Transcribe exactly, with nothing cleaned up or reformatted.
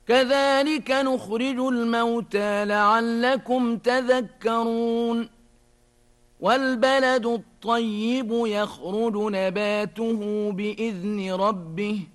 كذلك نخرج الموتى لعلكم تذكرون والبلد الطيب يخرج نباته بإذن ربه